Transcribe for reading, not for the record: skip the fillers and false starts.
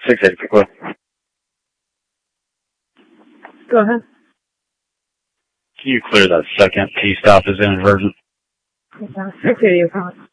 680 for clear. Go ahead. Can you clear that second T-stop as inadvertent? Okay. 680,